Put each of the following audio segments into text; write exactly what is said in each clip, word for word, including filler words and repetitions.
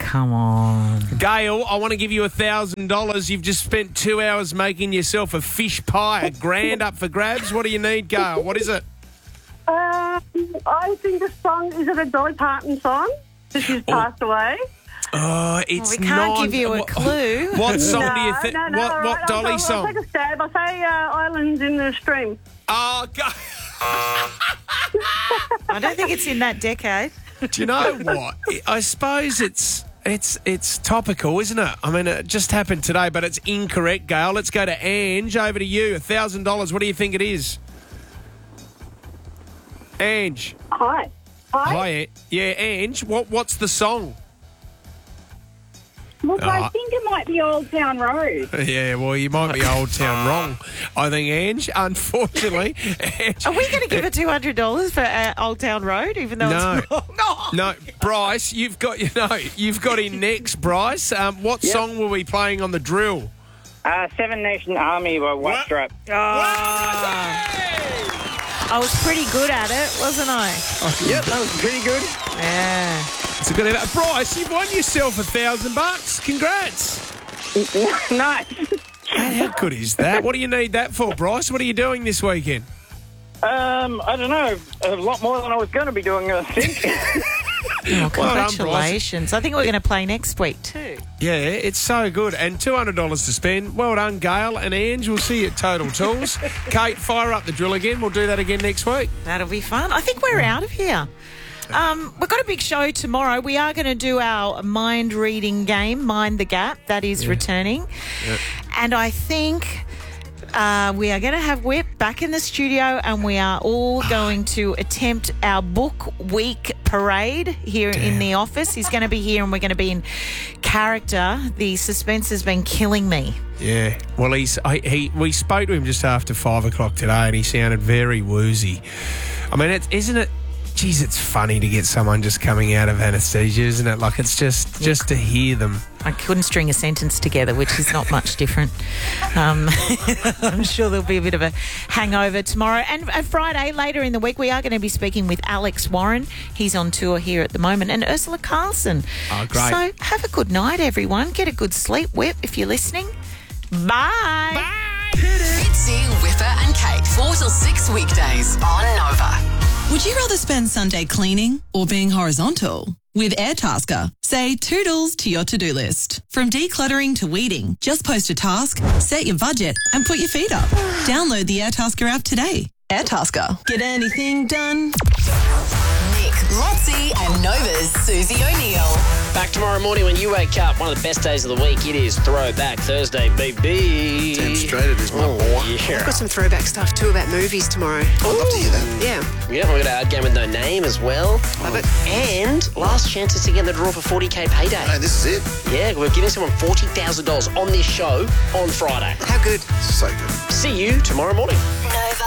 come on. Gail, I want to give you one thousand dollars. You've just spent two hours making yourself a fish pie, a grand up for grabs. What do you need, Gail? What is it? Um, I think the song, is it a Dolly Parton song? Because she's Oh. passed away. Oh, it's Well, we can't non- give you a what- clue. What song no, do you think? No, no, what all what right, Dolly I'll, song? I'll take a stab. I'll say uh, Islands in the Stream. Oh, God. I don't think it's in that decade. Do you know what? I suppose it's it's it's topical, isn't it? I mean, it just happened today, but it's incorrect, Gail. Let's go to Ange. Over to you. one thousand dollars. What do you think it is? Ange. Hi. Hi. Hi. An- Yeah, Ange. What What's the song? Look, Oh. I think it might be Old Town Road. Yeah, well, you might be Old Town wrong. I think, Ange, unfortunately. Ange, Are we going to give her two hundred dollars for uh, Old Town Road, even though No. it's wrong? No. No, Bryce, you've got you know you've got in next, Bryce. Um, what Yep. song were we playing on the drill? Uh, Seven Nation Army by White What? Stripe. I was pretty good at it, wasn't I? Yep, that was pretty good. Yeah. It's a good effort. Bryce, you've won yourself a thousand bucks. Congrats. Nice. How good is that? What do you need that for, Bryce? What are you doing this weekend? Um, I don't know, a lot more than I was going to be doing, I think. Oh, Well done, congratulations. I think we're going to play next week too. Yeah, it's so good. And two hundred dollars to spend. Well done, Gail and Ange. We'll see you at Total Tools. Kate, fire up the drill again. We'll do that again next week. That'll be fun. I think we're out of here. Um, we've got a big show tomorrow. We are going to do our mind reading game, Mind the Gap. That is returning. And I think uh, we are going to have Whip back in the studio, and we are all going to attempt our book week parade here in the office. He's going to be here, and we're going to be in character. The suspense has been killing me. Yeah. Well, he's I, he. We spoke to him just after five o'clock today, and he sounded very woozy. I mean, it, isn't it? Geez, it's funny to get someone just coming out of anaesthesia, isn't it? Like, it's just just to hear them. I couldn't string a sentence together, which is not much different. Um, I'm sure there'll be a bit of a hangover tomorrow. And uh, Friday, later in the week, we are going to be speaking with Alex Warren. He's on tour here at the moment. And Ursula Carlson. Oh, great. So have a good night, everyone. Get a good sleep, Whip, if you're listening. Bye. Bye. Fitzy, Whipper and Kate, four till six weekdays on Nova. Would you rather spend Sunday cleaning or being horizontal? With Airtasker, say toodles to your to-do list. From decluttering to weeding, just post a task, set your budget, and put your feet up. Download the Airtasker app today. Airtasker. Get anything done? Nick, Lotzie and Nova's Susie O'Neill. Back tomorrow morning when you wake up. One of the best days of the week. It is Throwback Thursday, baby. Damn straight it is, my Oh, boy. yeah. I've got some throwback stuff too about movies tomorrow. I'd love to hear that. Yeah, Yeah, we've got our game with no name as well. love it. And last chances to get in the draw for forty K payday. Hey, this is it. Yeah, we're giving someone forty thousand dollars on this show on Friday. How good. So good. See you tomorrow morning. Nova.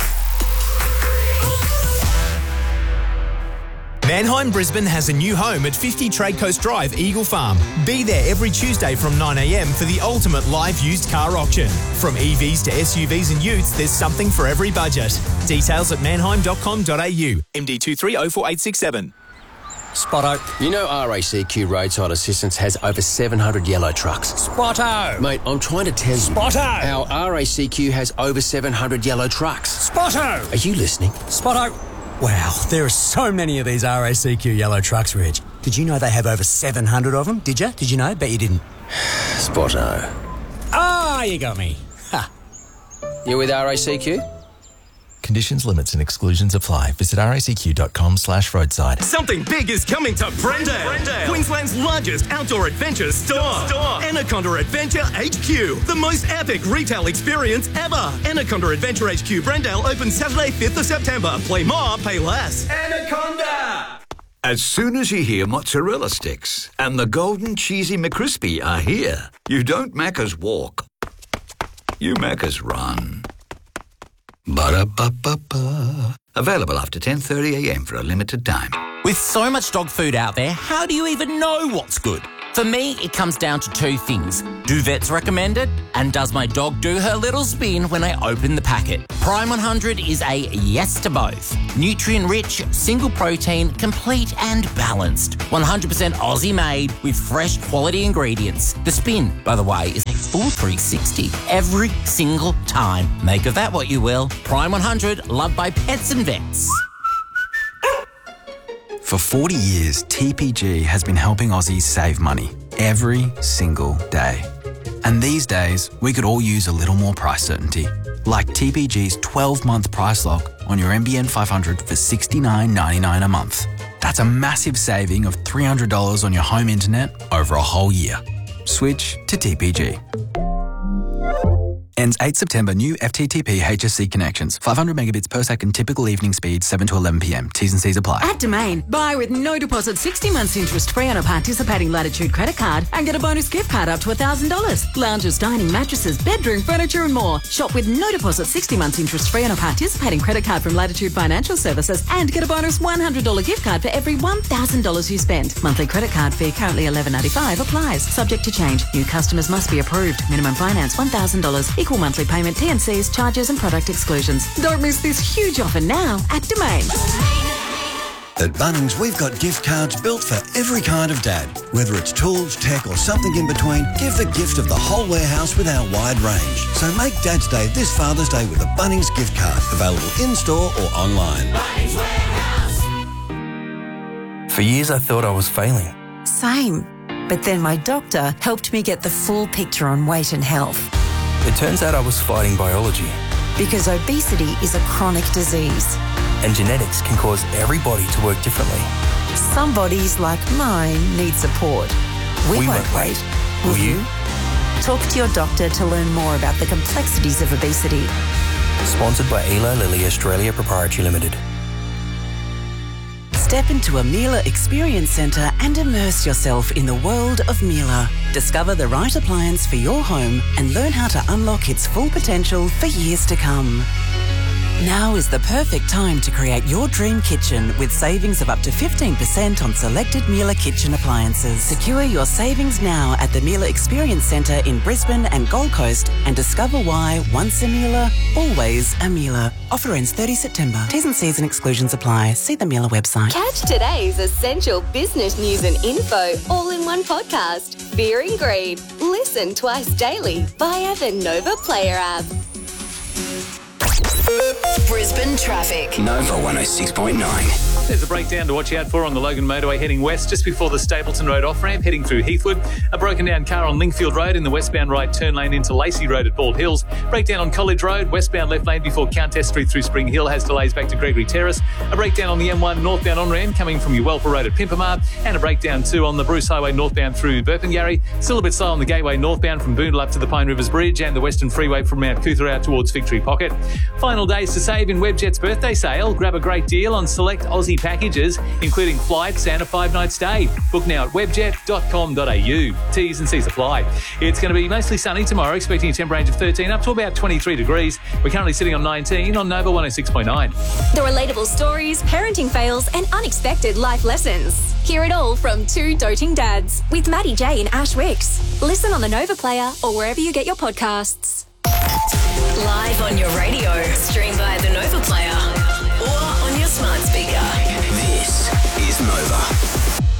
Manheim Brisbane has a new home at fifty Trade Coast Drive, Eagle Farm. Be there every Tuesday from nine a m for the ultimate live used car auction. From E Vs to S U Vs and utes, there's something for every budget. Details at manheim dot com dot a u. M D two three oh four eight six seven. Spotto. You know R A C Q Roadside Assistance has over seven hundred yellow trucks. Spotto. Mate, I'm trying to tell you. Spotto. Our R A C Q has over seven hundred yellow trucks. Spotto. Are you listening? Spotto. Wow, there are so many of these R A C Q yellow trucks, Reg. Did you know they have over seven hundred of them? Did you? Did you know? Bet you didn't. Spotto. Ah, you got me. Ha. You with R A C Q? Conditions, limits and exclusions apply. Visit racq.com slash roadside. Something big is coming to Brendale, Brendale. Queensland's largest outdoor adventure store. store. Anaconda Adventure H Q, the most epic retail experience ever. Anaconda Adventure H Q Brendale opens Saturday, fifth of September. Play more, pay less. Anaconda! As soon as you hear mozzarella sticks and the golden cheesy McCrispy are here, you don't Macca's walk. You Macca's run. Ba-da-ba-ba-ba. Available after ten thirty a m for a limited time. With so much dog food out there, how do you even know what's good? For me, it comes down to two things. Do vets recommend it? And does my dog do her little spin when I open the packet? Prime one hundred is a yes to both. Nutrient-rich, single protein, complete and balanced. one hundred percent Aussie made with fresh quality ingredients. The spin, by the way, is a full three sixty every single time. Make of that what you will. Prime one hundred, loved by pets and vets. For forty years, T P G has been helping Aussies save money every single day. And these days, we could all use a little more price certainty. Like T P G's twelve-month price lock on your N B N five hundred for sixty-nine ninety-nine a month. That's a massive saving of three hundred dollars on your home internet over a whole year. Switch to T P G. Ends eighth September. New F T T P H S C connections. five hundred megabits per second. Typical evening speed. seven to eleven p m. T's and C's apply. At Domain, buy with no deposit, sixty months interest free on a participating Latitude credit card and get a bonus gift card up to one thousand dollars. Lounges, dining, mattresses, bedroom, furniture and more. Shop with no deposit, sixty months interest free on a participating credit card from Latitude Financial Services and get a bonus one hundred dollars gift card for every one thousand dollars you spend. Monthly credit card fee currently eleven ninety-five applies. Subject to change. New customers must be approved. Minimum finance one thousand dollars. Equal monthly payment. T N Cs, charges and product exclusions. Don't miss this huge offer now at Domain. At Bunnings, we've got gift cards built for every kind of dad. Whether it's tools, tech or something in between, give the gift of the whole warehouse with our wide range. So make Dad's Day this Father's Day with a Bunnings gift card. Available in-store or online. Bunnings Warehouse. For years I thought I was failing. Same. But then my doctor helped me get the full picture on weight and health. It turns out I was fighting biology. Because obesity is a chronic disease. And genetics can cause every body to work differently. Some bodies, like mine, need support. We, we won't, won't wait. wait. Will you? Talk to your doctor to learn more about the complexities of obesity. Sponsored by Eli Lilly Australia Proprietary Limited. Step into a Miele Experience Centre and immerse yourself in the world of Miele. Discover the right appliance for your home and learn how to unlock its full potential for years to come. Now is the perfect time to create your dream kitchen with savings of up to fifteen percent on selected Miele kitchen appliances. Secure your savings now at the Miele Experience Centre in Brisbane and Gold Coast and discover why once a Miele, always a Miele. Offer ends thirtieth September. T's and C's and exclusions apply. See the Miele website. Catch today's essential business news and info all in one podcast. Fear and Greed. Listen twice daily via the Nova Player app. Brisbane traffic. Nova one oh six point nine. There's a breakdown to watch out for on the Logan Motorway heading west just before the Stapleton Road off-ramp heading through Heathwood. A broken down car on Lingfield Road in the westbound right turn lane into Lacey Road at Bald Hills. Breakdown on College Road, westbound left lane before Countess Street through Spring Hill has delays back to Gregory Terrace. A breakdown on the M one northbound on-ramp coming from Uwelpa Road at Pimpamar. And a breakdown too on the Bruce Highway northbound through Burpengary. Still a bit slow on the Gateway northbound from Boondall up to the Pine Rivers Bridge and the Western Freeway from Mount Cootha out towards Victory Pocket. Final days to save in Webjet's birthday sale. Grab a great deal on select Aussie packages, including flights and a five-night stay. Book now at webjet dot com dot a u. T's and C's apply. It's going to be mostly sunny tomorrow, expecting a temp range of thirteen up to about twenty-three degrees. We're currently sitting on nineteen on Nova one oh six point nine. The relatable stories, parenting fails and unexpected life lessons. Hear it all from two doting dads with Maddie J and Ash Wicks. Listen on the Nova Player or wherever you get your podcasts. Live on your radio, stream via the Nova Player or on your smart speaker. This is Nova.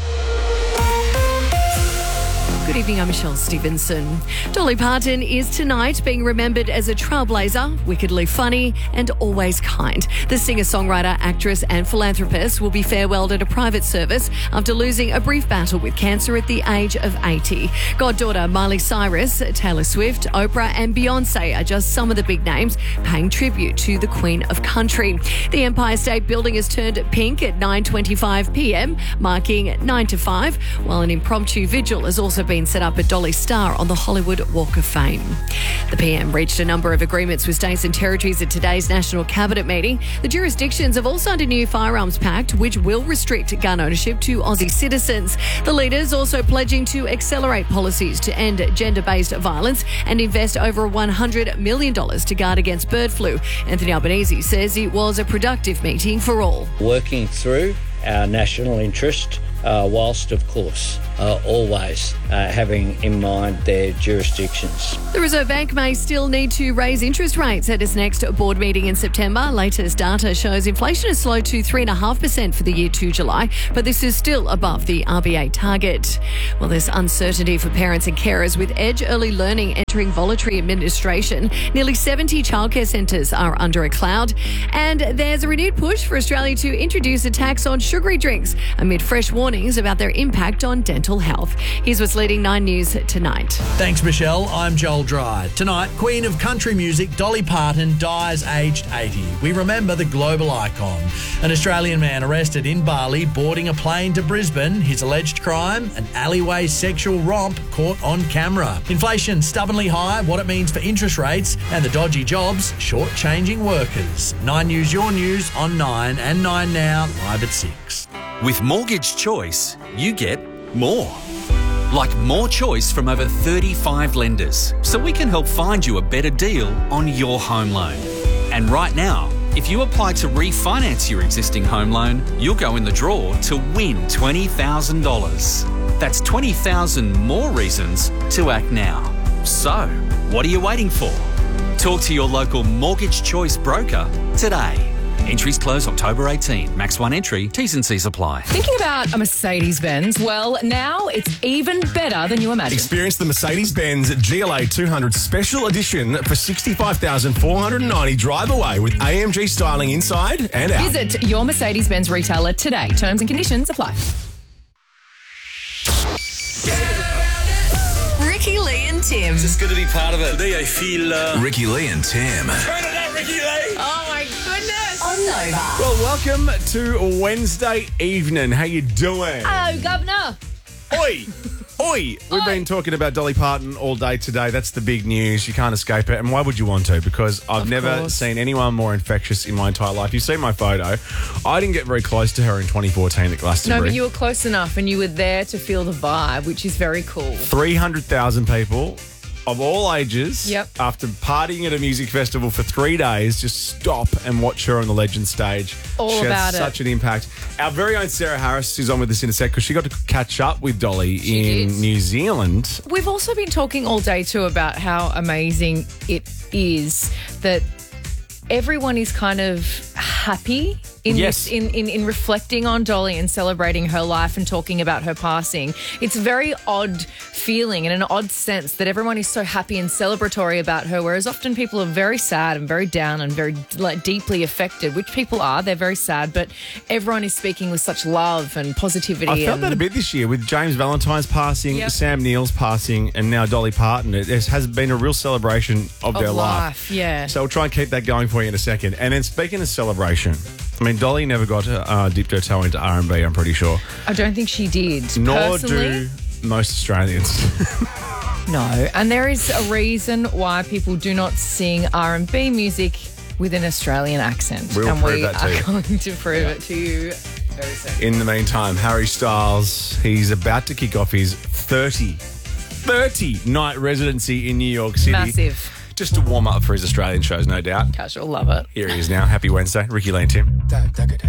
Good evening, I'm Michelle Stevenson. Dolly Parton is tonight being remembered as a trailblazer, wickedly funny and always kind. The singer-songwriter, actress and philanthropist will be farewelled at a private service after losing a brief battle with cancer at the age of eighty. Goddaughter Miley Cyrus, Taylor Swift, Oprah and Beyonce are just some of the big names paying tribute to the Queen of Country. The Empire State Building has turned pink at nine twenty-five p m, marking nine to five, while an impromptu vigil has also been set up at Dolly Star on the Hollywood Walk of Fame. The P M reached a number of agreements with states and territories at today's National Cabinet meeting. The jurisdictions have all signed a new firearms pact which will restrict gun ownership to Aussie citizens. The leaders also pledging to accelerate policies to end gender-based violence and invest over one hundred million dollars to guard against bird flu. Anthony Albanese says it was a productive meeting for all. Working through our national interest uh, whilst, of course, uh, always uh, having in mind their jurisdictions. The Reserve Bank may still need to raise interest rates at its next board meeting in September. Latest data shows inflation has slowed to three point five percent for the year to July, but this is still above the R B A target. Well, there's uncertainty for parents and carers with Edge Early Learning entering voluntary administration. Nearly seventy childcare centres are under a cloud, and there's a renewed push for Australia to introduce a tax on sugary drinks amid fresh warnings about their impact on dental health. Here's what's leading Nine News tonight. Thanks, Michelle. I'm Joel Dryde. Tonight, Queen of country music Dolly Parton dies aged eighty. We remember the global icon. An Australian man arrested in Bali boarding a plane to Brisbane. His alleged crime, an alleyway sexual romp caught on camera. Inflation stubbornly high, what it means for interest rates, and the dodgy jobs shortchanging workers. Nine News, your news on Nine and Nine Now, live at six. With Mortgage Choice, you get more. Like more choice from over thirty-five lenders, so we can help find you a better deal on your home loan. And right now, if you apply to refinance your existing home loan, you'll go in the draw to win twenty thousand dollars. That's twenty thousand more reasons to act now. So, what are you waiting for? Talk to your local Mortgage Choice broker today. Entries close October eighteenth. Max one entry. T's and C's apply. Thinking about a Mercedes-Benz? Well, now it's even better than you imagined. Experience the Mercedes-Benz G L A two hundred Special Edition for sixty-five thousand four hundred ninety dollars drive away with A M G styling inside and out. Visit your Mercedes-Benz retailer today. Terms and conditions apply. Ricky Lee and Tim. It's just good to be part of it. Today I feel... Uh... Ricky Lee and Tim. Turn it up, Ricky Lee! Oh, my goodness. On Nova. Well, welcome to Wednesday evening. How you doing? Oh, Governor. Oi! Oi! We've been talking about Dolly Parton all day today. That's the big news. You can't escape it. And why would you want to? Because I've Of never course. seen anyone more infectious in my entire life. You've seen my photo. I didn't get very close to her in twenty fourteen at Glastonbury. No, but you were close enough and you were there to feel the vibe, which is very cool. three hundred thousand people of all ages, Yep. after partying at a music festival for three days, just stop and watch her on the Legend stage. All she about has it. such an impact. Our very own Sarah Harris is on with us in a sec because she got to catch up with Dolly in did. New Zealand. We've also been talking all day too about how amazing it is that everyone is kind of happy in Yes. this, in, in, in reflecting on Dolly and celebrating her life and talking about her passing. It's a very odd feeling and an odd sense that everyone is so happy and celebratory about her, whereas often people are very sad and very down and very like deeply affected, which people are. They're very sad, but everyone is speaking with such love and positivity. I felt and that a bit this year with James Valentine's passing, Yep. Sam Neill's passing, and now Dolly Parton. It has been a real celebration of, of their life. life. Yeah. So we'll try and keep that going for you in a second. And then speaking of celebration, I mean, Dolly never got uh, dipped her toe into R and B, I'm pretty sure. I don't think she did. Nor Personally, do most Australians. no. And there is a reason why people do not sing R and B music with an Australian accent. We'll and prove we that to are you. going to prove it to you very soon. In the meantime, Harry Styles, he's about to kick off his thirty, thirty night residency in New York City. Massive. Just to warm up for his Australian shows, no doubt. Casual, love it. Here he is now. Happy Wednesday. Ricky Lee and Tim.